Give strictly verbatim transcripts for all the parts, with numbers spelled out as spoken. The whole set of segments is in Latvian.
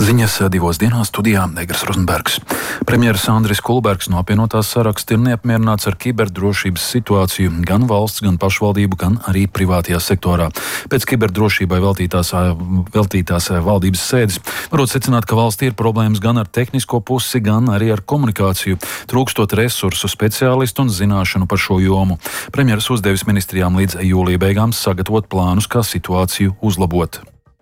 Ziņas divos dienās studijā Negras Rozenbergs. Premjeras Andris Kulbergs no apvienotās saraksta ir neapmierināts ar kiberdrošības situāciju gan valsts, gan pašvaldību, gan arī privātajā sektorā. Pēc kiberdrošībai veltītās, veltītās valdības sēdes varot secināt, ka valstī ir problēmas gan ar tehnisko pusi, gan arī ar komunikāciju, trūkstot resursu, speciālistu un zināšanu par šo jomu. Premjeras uzdevis ministrijām līdz jūlija beigām sagatavot plānus, kā situāciju uzlabot.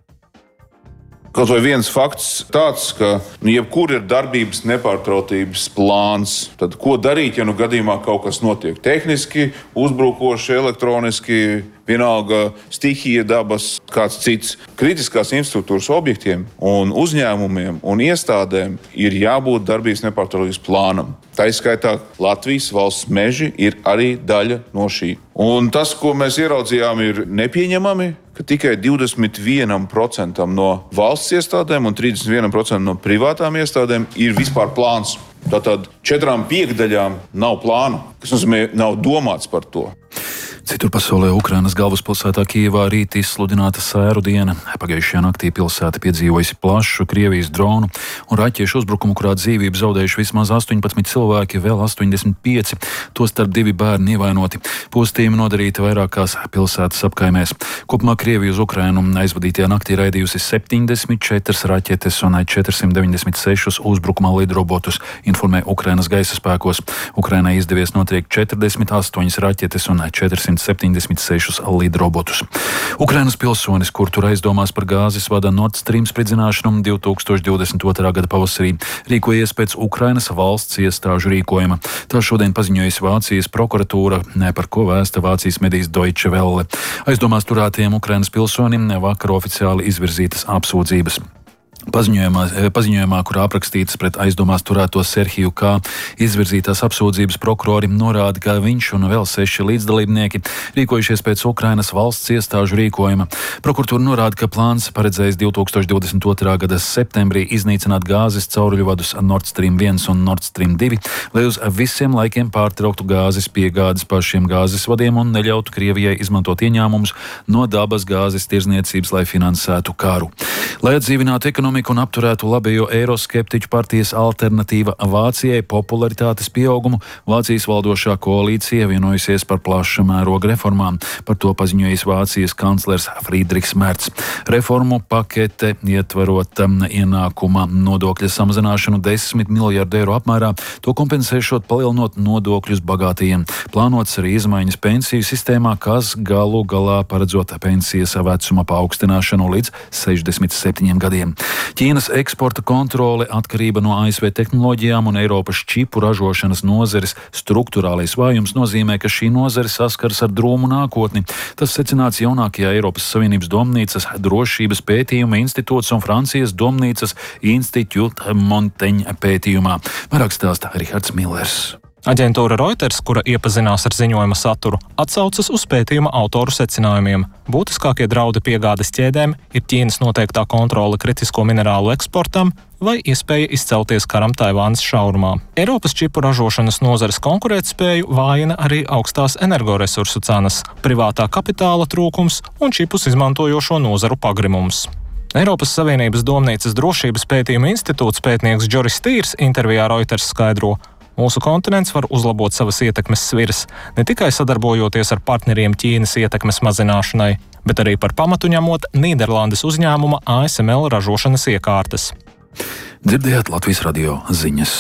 Kaut vai viens fakts tāds, ka nu, jebkur ir darbības nepārtrautības plāns. Tad ko darīt, ja nu gadījumā kaut kas notiek tehniski, uzbrukoši, elektroniski, vienalga stihija dabas, kāds cits. Kritiskās infrastruktūras objektiem un uzņēmumiem un iestādēm ir jābūt darbības nepārtrautības plānam. Tā izskaitā Latvijas valsts meži ir arī daļa no šī. Un tas, ko mēs ieraudzījām, ir nepieņemami, ka tikai divdesmit viens procents no valsts iestādēm un trīsdesmit viens procents no privātām iestādēm ir vispār plāns. Tātad četrām piekdaļām nav plāna, kas nozīmē, nav domāts par to. Citur pasaulē Ukrainas galvaspilsētā Kijevā rīt izsludināta sēru diena. Pagājušajā naktī pilsēta piedzīvojusi plašu Krievijas dronu un raķešu uzbrukumu, kurā dzīvību zaudējuši vismaz astoņpadsmit cilvēki, vēl astoņdesmit pieci, tostarp divi bērni ievainoti. Postījumi nodarīti vairākās pilsētas apkaimēs. Kopumā Krievija uz Ukrainu aizvadītajā naktī raidījusi septiņdesmit četras raķetes un četrsimt deviņdesmit sešus uzbrukuma lidrobotus, informē Ukrainas gaisa spēkos. Ukrainai izdevies notriekt četrdesmit astoņas raķetes un četrsimt septiņdesmit sešus lidrobotus. Ukrainas pilsonis, kur tur aizdomās par gāzes vada Nord Stream spridzināšanu divi tūkstoši divdesmit otrā gada pavasarī, rīkojies pēc Ukrainas valsts iestāžu rīkojuma. Tā šodien paziņojusi Vācijas prokuratūra, par ko vēsta Vācijas medijas Deutsche Welle. Aizdomās turētajiem Ukrainas pilsonim vakar oficiāli izvirzītas apsūdzības. Paziņojumā, paziņojumā, kurā aprakstītas pret aizdomās turēto Serhiju K. izvirzītās apsūdzības, prokurori norāda, ka viņš un vēl seši līdzdalībnieki rīkojušies pēc Ukrainas valsts iestāžu rīkojuma. Prokuratūra norāda, ka plāns paredzējis divi tūkstoši divdesmit otrā gada septembrī iznīcināt gāzes cauruļvadus Nord Stream viens un Nord Stream divi, lai uz visiem laikiem pārtrauktu gāzes piegādes pašiem gāzes vadiem un neļautu Krievijai izmantot ieņēmumus no dabas gāzes tirzniecības, lai finansētu karu. Lai atdzīvinātu ekonomiku un apturētu labējo eiroskeptiķu partijas Alternatīva Vācijai popularitātes pieaugumu, Vācijas valdošā koalīcija vienojusies par plaša mēroga reformām. Par to paziņojis Vācijas kanclers Friedrichs Merz. Reformu pakete ietverot ienākuma nodokļa samazināšanu desmit miljardu eiro apmērā, to kompensēšot palielinot nodokļus bagātajiem. Plānots arī izmaiņas pensiju sistēmā, kas galu galā paredzot pensijas vecuma paaugstināšanu līdz sešdesmit septiņiem gadiem. Ķīnas eksporta kontrole, atkarība no A S V tehnoloģijām un Eiropas čipu ražošanas nozares struktūrālais vājums nozīmē, ka šī nozare saskars ar drūmu nākotni. Tas secināts jaunākajā Eiropas Savienības domnīcas drošības pētījuma institūts un Francijas domnīcas Institut Montaigne pētījumā. Vairāk stāsta Rihards Millers. Aģentūra Reuters, kura iepazinās ar ziņojuma saturu, atsaucas uz pētījuma autoru secinājumiem. Būtiskākie draudi piegādes ķēdēm ir Ķīnas noteiktā kontrole kritisko minerālu eksportam vai iespēja izcelties karam Taivānas šaurumā. Eiropas čipu ražošanas nozares konkurētspēju vājina arī augstās energoresursu cenas, privātā kapitāla trūkums un čipus izmantojošo nozaru pagrimums. Eiropas Savienības domnīcas drošības pētījuma institūts pētnieks Džoris Stīrs intervijā Reuters skaidro: mūsu kontinents var uzlabot savas ietekmes sviras, ne tikai sadarbojoties ar partneriem Ķīnas ietekmes mazināšanai, bet arī par pamatu ņemot Nīderlandes uzņēmuma A S M L ražošanas iekārtas. Dzirdējāt Latvijas radio ziņas.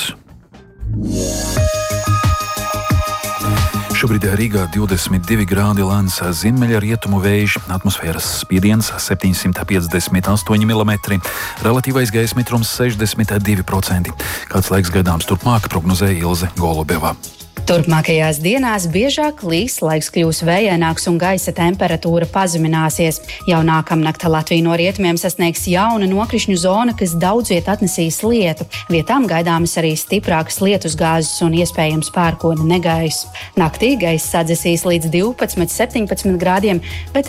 Šobrīd Rīgā divdesmit divi grādi, lēns ziemeļa rietumu vējš, atmosfēras spiediens septiņsimt piecdesmit astoņi milimetri, relatīvais gaisa mitrums sešdesmit divi procenti. Kāds laiks gaidāms turpmāk, prognozē Ilze Golubeva. Turpmākajās dienās biežāk līs, laiks kļūs vējaināks un gaisa temperatūra pazemināsies. Jau nākamnakt Latviju no rietumiem sasniegs jauna nokrišņu zona, kas daudz viet atnesīs lietu. Vietām gaidāmas arī stiprākas lietusgāzes un iespējams pērkona negaiss. Naktī gaiss sadzesīs līdz divpadsmit septiņpadsmit grādiem, bet